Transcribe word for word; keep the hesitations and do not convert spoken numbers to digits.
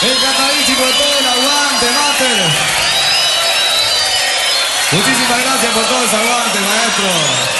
Encantadísimo de todo el aguante, Master. Muchísimas gracias por todo ese aguante, maestro.